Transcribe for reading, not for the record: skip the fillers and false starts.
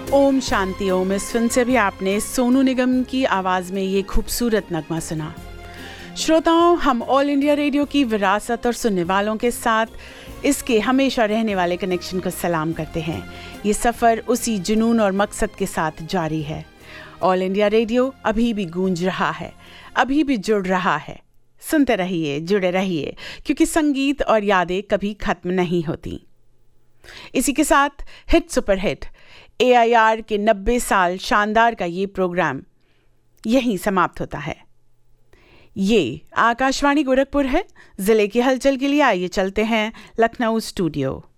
ओम शांति ओम। इस फिल्म से भी आपने सोनू निगम की आवाज़ में ये खूबसूरत नगमा सुना। श्रोताओं, हम ऑल इंडिया रेडियो की विरासत और सुनने वालों के साथ इसके हमेशा रहने वाले कनेक्शन को सलाम करते हैं। ये सफ़र उसी जुनून और मकसद के साथ जारी है। ऑल इंडिया रेडियो अभी भी गूंज रहा है, अभी भी जुड़ रहा है। सुनते रहिए, जुड़े रहिए, क्योंकि संगीत और यादें कभी खत्म नहीं होती। इसी के साथ हिट सुपर हिट AIR के 90 साल शानदार का ये प्रोग्राम यहीं समाप्त होता है। ये आकाशवाणी गोरखपुर है। जिले की हलचल के लिए आइए चलते हैं लखनऊ स्टूडियो।